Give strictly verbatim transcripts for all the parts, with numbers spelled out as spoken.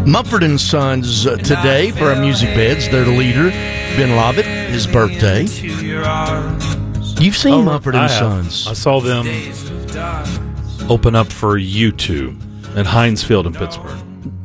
Mumford and Sons uh, today for our music beds. Their leader, Ben Lovitt, his birthday. You've seen Oh, Mumford I and have. Sons. I saw them open up for U two at Heinz Field in Pittsburgh.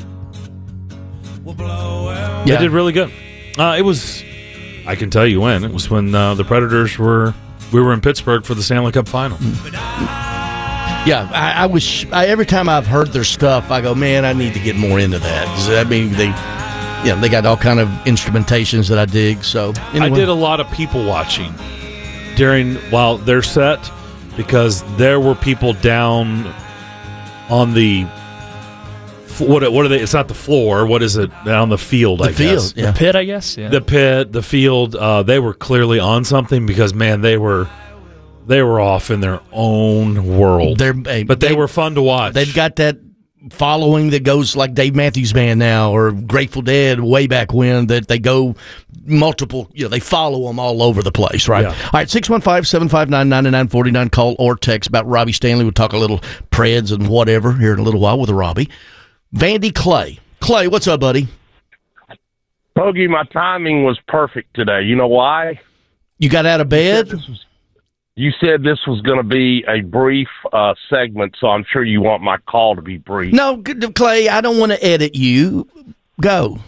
Yeah. They did really good. Uh, it was, I can tell you when. It was when uh, the Predators were, we were in Pittsburgh for the Stanley Cup Final. Yeah, I, I was. I, every time I've heard their stuff, I go, man, I need to get more into that. 'Cause, I mean, they, yeah, they got all kind of instrumentations that I dig. So anyway. I did a lot of people watching during while their set because there were people down on the what? What are they? It's not the floor. What is it? On the field. The I field, guess. yeah. The pit, I guess. Yeah. The pit, the field. Uh, they were clearly on something because man, they were they were off in their own world. They're, hey, but they, they were fun to watch. They've got that following that goes like Dave Matthews Band now, or Grateful Dead way back when, that they go multiple, you know, they follow them all over the place, right? Yeah. All right, six one five, seven five nine, nine nine four nine, call or text about Robbie Stanley. We'll talk a little Preds and whatever here in a little while with Robbie. Vandy Clay. Clay, what's up, buddy? Pogie, my timing was perfect today. You know why? You got out of bed? You said this was going to be a brief uh, segment, so I'm sure you want my call to be brief. No, good- Clay, I don't want to edit you. Go.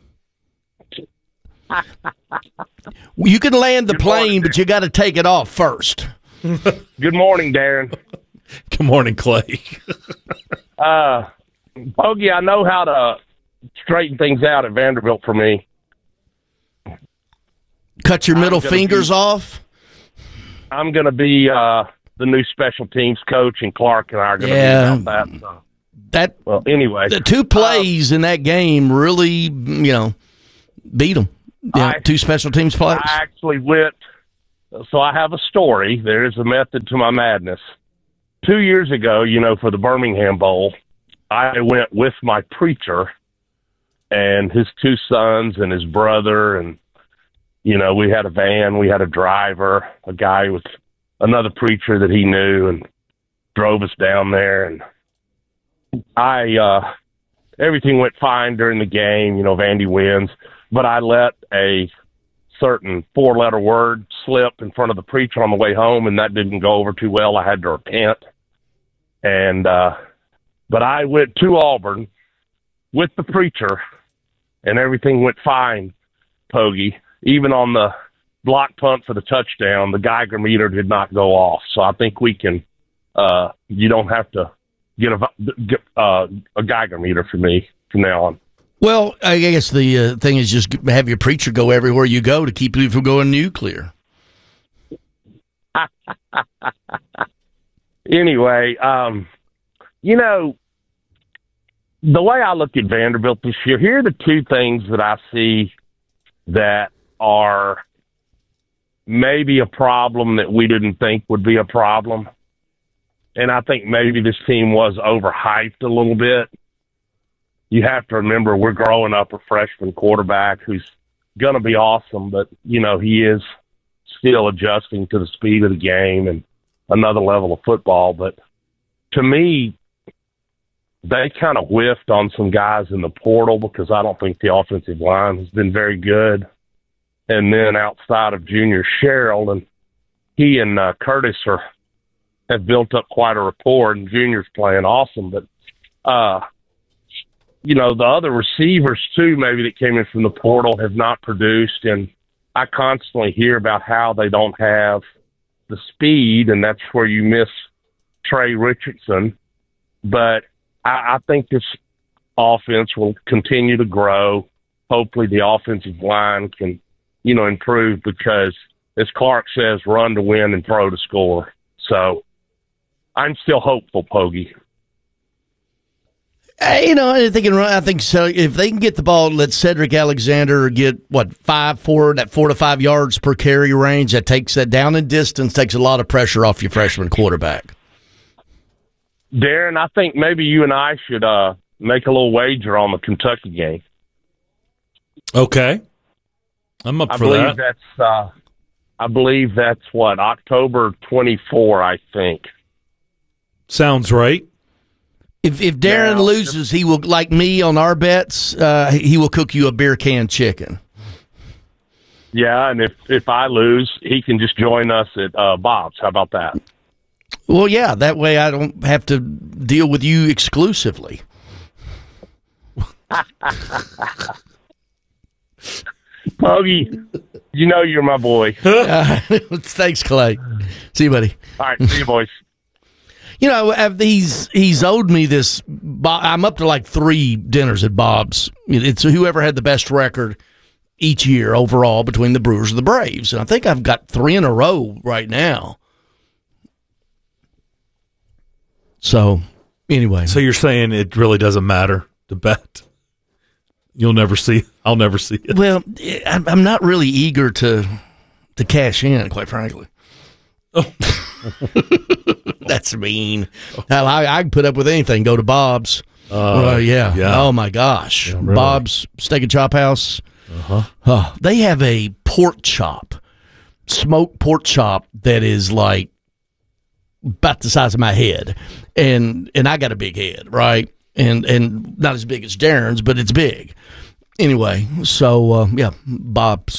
You can land the Good plane, morning, but you got to take it off first. Good morning, Darren. Good morning, Clay. Uh, Pogie, I know how to straighten things out at Vanderbilt for me. Cut your I'm middle gonna fingers be- off. I'm going to be uh, the new special teams coach, and Clark and I are going to Yeah. be about that. So. That Well, anyway. the two plays in that game really, you know, beat them. I- two special teams plays. I actually went, so I have a story. There is a method to my madness. Two years ago, you know, for the Birmingham Bowl, I went with my preacher and his two sons and his brother. And, you know, we had a van, we had a driver, a guy with another preacher that he knew, and drove us down there. And I, uh, everything went fine during the game. You know, Vandy wins. But I let a certain four-letter word slip in front of the preacher on the way home, and that didn't go over too well. I had to repent. And uh, but I went to Auburn with the preacher, and everything went fine, Pogie. Even on the block punt for the touchdown, the Geiger meter did not go off. So I think we can uh, – you don't have to get a, get, uh, a Geiger meter for me from now on. Well, I guess the uh, thing is just have your preacher go everywhere you go to keep you from going nuclear. Anyway, um, you know, the way I look at Vanderbilt this year, here are the two things that I see that are maybe a problem that we didn't think would be a problem. And I think maybe this team was overhyped a little bit. You have to remember we're growing up a freshman quarterback who's going to be awesome, but, you know, he is still adjusting to the speed of the game and another level of football. But to me, they kind of whiffed on some guys in the portal because I don't think the offensive line has been very good. And then outside of Junior Sherrill, and he and uh, Curtis are have built up quite a rapport, and Junior's playing awesome. But, uh, you know, the other receivers, too, maybe that came in from the portal have not produced. And I constantly hear about how they don't have the speed, and that's where you miss Trey Richardson. But I, I think this offense will continue to grow. Hopefully the offensive line can, you know, improve because, as Clark says, run to win and throw to score. So I'm still hopeful, Pogie. Uh, You know, if they can run, I think so. If they can get the ball, let Cedric Alexander get what five, four, that four to five yards per carry range. That takes that down in distance, takes a lot of pressure off your freshman quarterback. Darren, I think maybe you and I should uh, make a little wager on the Kentucky game. Okay. I'm up I for believe that. that's uh, I believe that's what October twenty-fourth, I think. Sounds right. If if Darren Now, loses, he will, like me on our bets, uh, he will cook you a beer can chicken. Yeah, and if, if I lose, he can just join us at uh, Bob's. How about that? Well, yeah, that way I don't have to deal with you exclusively. Poggy, you know you're my boy. Uh, thanks, Clay. See you, buddy. All right, see you, boys. You know, he's he's owed me this. I'm up to like three dinners at Bob's. It's whoever had the best record each year overall between the Brewers and the Braves, and I think I've got three in a row right now. So, anyway, So you're saying it really doesn't matter to bet? You'll never see. I'll never see it. well, I'm I'm not really eager to to cash in, quite frankly. Oh. That's mean. Hell, I, I can put up with anything. Go to Bob's. Uh, Well, yeah. yeah. Oh my gosh. Yeah, really. Bob's Steak and Chop House. Uh-huh. Oh, they have a pork chop, smoked pork chop that is like about the size of my head, and and I got a big head, right? And and not as big as Darren's, but it's big. Anyway, so uh, yeah, Bob's.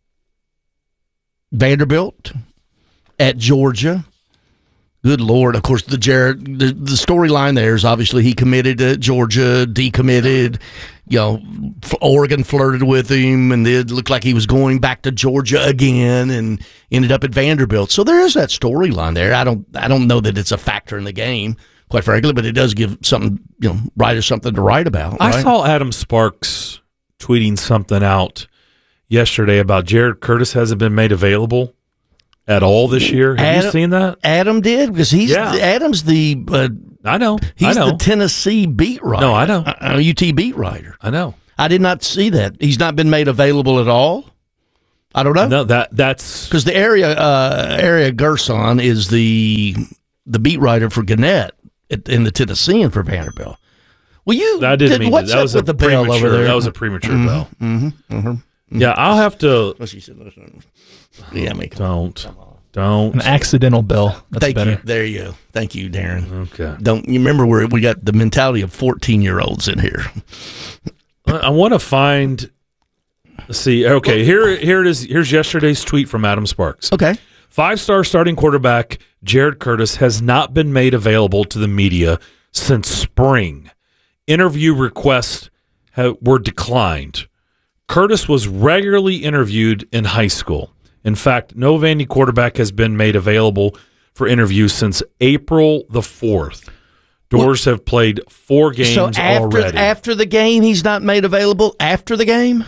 Vanderbilt at Georgia. Good Lord. Of course, the Jared, the, the storyline there is obviously he committed to Georgia, decommitted. You know, Oregon flirted with him, and it looked like he was going back to Georgia again, and ended up at Vanderbilt. So there is that storyline there. I don't, I don't know that it's a factor in the game, quite frankly, but it does give something, you know, writers something to write about. I right? saw Adam Sparks tweeting something out yesterday about Jared Curtis hasn't been made available at all this year. Have Adam, you seen that? Adam did, because he's Yeah. Adam's the uh, I know. he's I know. the Tennessee beat writer. No, I know. Uh, U T beat writer. I know. I did not see that. He's not been made available at all. I don't know. No, that that's Because the area uh, area Gerson is the the beat writer for Gannett at, in the Tennessean for Vanderbilt. Well, you that didn't mean what's that. That up was with a the bell premature. over there? That was a premature Mhm, bell. Mm-hmm, mm-hmm. Yeah, I'll have to. Well, she said, listen. Yeah, make Don't don't. An accidental bill. That's Thank better. you. There you go. Thank you, Darren. Okay. Don't you remember where we got the mentality of fourteen year olds in here? I, I want to find. Let's see. Okay, here here it is. Here's yesterday's tweet from Adam Sparks. Okay. Five-star starting quarterback Jared Curtis has not been made available to the media since spring. Interview requests have, were declined. Curtis was regularly interviewed in high school. In fact, no Vandy quarterback has been made available for interviews since April the fourth. Doors have played four games So after already. after the game, he's not made available. After the game,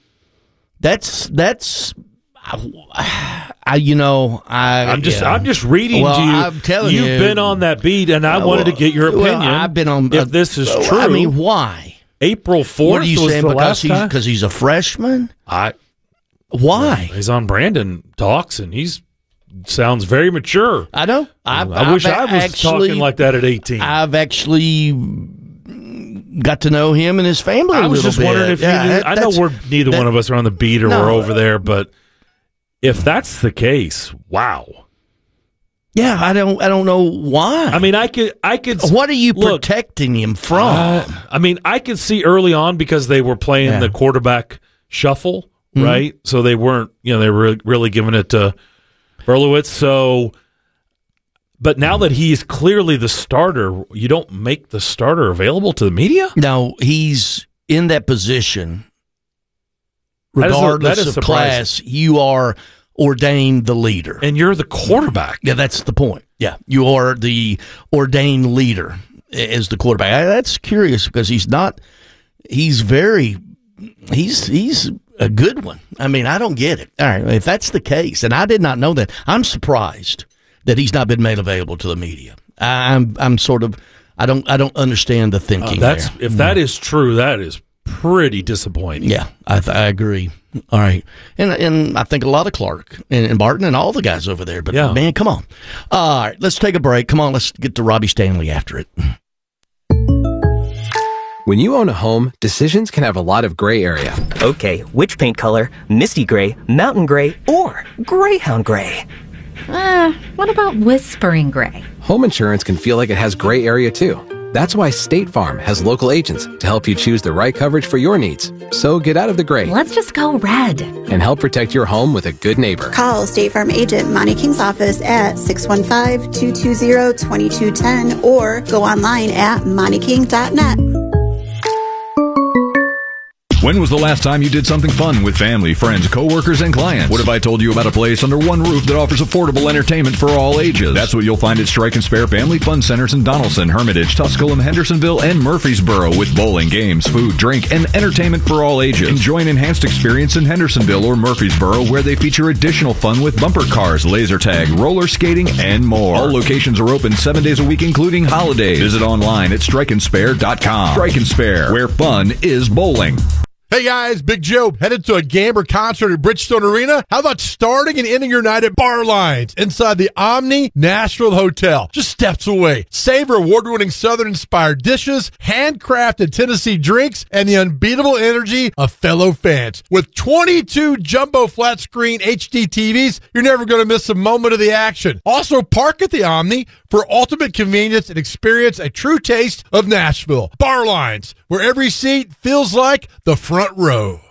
that's that's. I, I you know I I'm just yeah. I'm just reading Well, to you. I'm telling You've you. been on that beat, and I wanted to get your opinion. Well, I've been on. if uh, this is uh, true. I mean, why? April fourth What are you was saying? the Because last he's time. because he's a freshman? I Why? he's on Brandon Talks, and he's sounds very mature. I know. I've, I wish I've I was actually, talking like that at eighteen. I've actually got to know him and his family. I a was little just bit. wondering if Yeah, you knew. that- I know that's- we're neither that- one of us are on the beat or No. we're over there, but if that's the case, wow. Yeah, I don't. I don't know why. I mean, I could, I could. what are you look, protecting him from? Uh, I mean, I could see early on because they were playing Yeah. the quarterback shuffle, Mhm. right? So they weren't, you know, they were really giving it to Berlowitz. So, but now that he's clearly the starter, you don't make the starter available to the media? No, he's in that position. That is a- Regardless that is of surprising. class, you are ordained the leader. And you're the quarterback. Yeah, that's the point. Yeah, you are the ordained leader as the quarterback. I, that's curious because he's not. He's very. He's he's a good one. I mean, I don't get it. All right, if that's the case, and I did not know that, I'm surprised that he's not been made available to the media. I'm I'm sort of. I don't I don't understand the Uh, thinking. that's there. if that is true, that is pretty disappointing. Yeah, I, th- I agree. All right, and and I think a lot of Clark and, and Barton and all the guys over there. But Yeah. man, come on. All right, let's take a break. Come on, let's get to Robbie Stanley after it. When you own a home, decisions can have a lot of gray area. Okay, which paint color? Misty gray, mountain gray, or greyhound gray? Uh, what about whispering gray? Home insurance can feel like it has gray area too. That's why State Farm has local agents to help you choose the right coverage for your needs. So get out of the gray. Let's just go red. And help protect your home with a good neighbor. Call State Farm agent Monty King's office at six one five, two two zero, two two one zero or go online at monty king dot net. When was the last time you did something fun with family, friends, coworkers, and clients? What if I told you about a place under one roof that offers affordable entertainment for all ages? That's what you'll find at Strike and Spare Family Fun Centers in Donaldson, Hermitage, Tusculum, Hendersonville, and Murfreesboro with bowling, games, food, drink, and entertainment for all ages. Enjoy an enhanced experience in Hendersonville or Murfreesboro where they feature additional fun with bumper cars, laser tag, roller skating, and more. All locations are open seven days a week, including holidays. Visit online at strike and spare dot com. Strike and Spare, where fun is bowling. Hey guys, Big Joe, headed to a Gamber concert at Bridgestone Arena? How about starting and ending your night at Bar Lines inside the Omni Nashville Hotel, just steps away? Savor award-winning Southern-inspired dishes, handcrafted Tennessee drinks, and the unbeatable energy of fellow fans. With twenty-two jumbo flat-screen H D T Vs, you're never going to miss a moment of the action. Also, park at the Omni for ultimate convenience and experience a true taste of Nashville. Bar Lines, where every seat feels like the front row.